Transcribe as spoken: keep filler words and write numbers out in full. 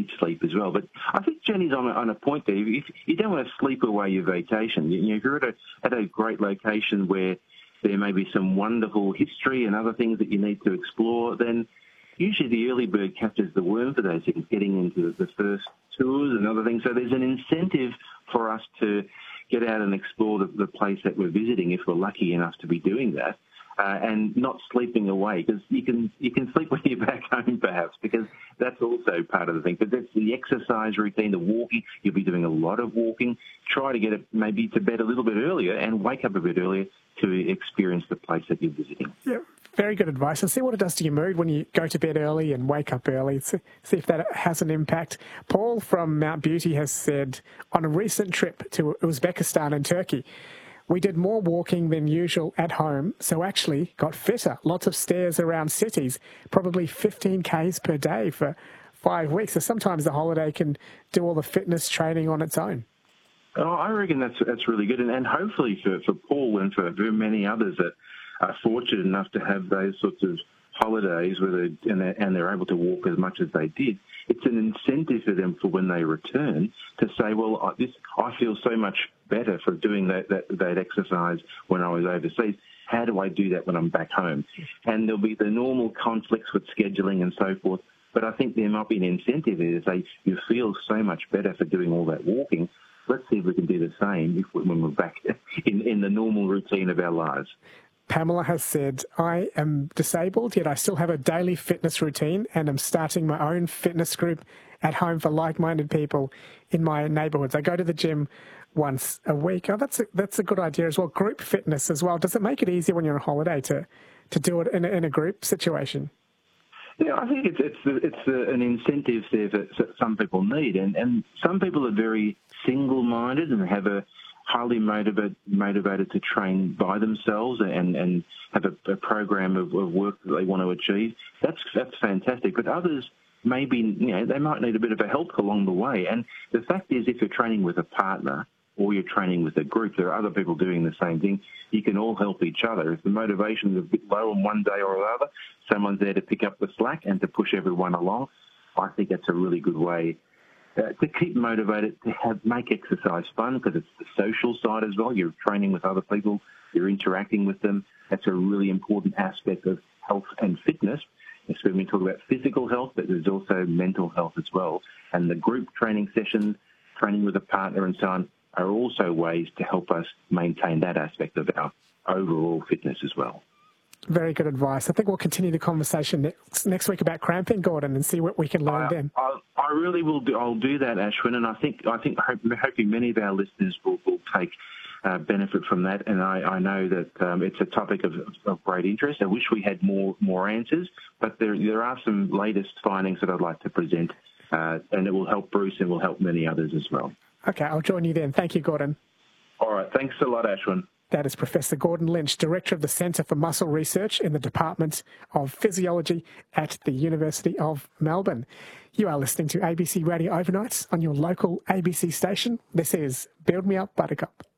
deep sleep as well. But I think Jenny's on a, on a point there. If you don't want to sleep away your vacation, you know, if you're at a, at a great location where there may be some wonderful history and other things that you need to explore, then usually the early bird catches the worm for those things, getting into the first tours and other things. So there's an incentive for us to get out and explore the, the place that we're visiting if we're lucky enough to be doing that. Uh, and not sleeping away, because you can you can sleep when you're back home perhaps, because that's also part of the thing. But that's the exercise routine, the walking. You'll be doing a lot of walking. Try to get it maybe to bed a little bit earlier and wake up a bit earlier to experience the place that you're visiting. Yeah, very good advice. And see what it does to your mood when you go to bed early and wake up early. See, see if that has an impact. Paul from Mount Beauty has said, on a recent trip to Uzbekistan and Turkey, we did more walking than usual at home, so actually got fitter. Lots of stairs around cities, probably fifteen kays per day for five weeks. So sometimes the holiday can do all the fitness training on its own. Oh, I reckon that's that's really good. And, and hopefully for, for Paul and for very many others that are fortunate enough to have those sorts of holidays where they, and, they're, and they're able to walk as much as they did, it's an incentive for them for when they return to say, well, I, this, I feel so much better for doing that, that, that exercise when I was overseas. How do I do that when I'm back home? And there'll be the normal conflicts with scheduling and so forth, but I think there might be an incentive there to say, you feel so much better for doing all that walking. Let's see if we can do the same if, when we're back in, in the normal routine of our lives. Pamela has said, I am disabled, yet I still have a daily fitness routine and I'm starting my own fitness group at home for like-minded people in my neighbourhoods. I go to the gym once a week. Oh, that's a, that's a good idea as well. Group fitness as well. Does it make it easier when you're on holiday to, to do it in a, in a group situation? Yeah, I think it's it's it's uh, an incentive there that some people need, and, and some people are very single-minded and have a highly motivated motivated to train by themselves and, and have a, a program of, of work that they want to achieve. That's that's fantastic. But others maybe, you know, they might need a bit of a help along the way. And the fact is, if you're training with a partner or you're training with a group, there are other people doing the same thing. You can all help each other. If the motivation is a bit low on one day or another, someone's there to pick up the slack and to push everyone along. I think that's a really good way Uh, to keep motivated, to have make exercise fun, because it's the social side as well. You're training with other people, you're interacting with them. That's a really important aspect of health and fitness. Yes, when we talk about physical health, but there's also mental health as well. And the group training sessions, training with a partner and so on, are also ways to help us maintain that aspect of our overall fitness as well. Very good advice. I think we'll continue the conversation next, next week about cramping, Gordon, and see what we can learn I, then. I, I really will do, I'll do that, Ashwin, and I think I think hope, hoping many of our listeners will, will take uh, benefit from that. And I, I know that um, it's a topic of, of great interest. I wish we had more more answers, but there there are some latest findings that I'd like to present, uh, and it will help Bruce and will help many others as well. Okay, I'll join you then. Thank you, Gordon. All right, thanks a lot, Ashwin. That is Professor Gordon Lynch, Director of the Centre for Muscle Research in the Department of Physiology at the University of Melbourne. You are listening to A B C Radio Overnights on your local A B C station. This is Build Me Up, Buttercup.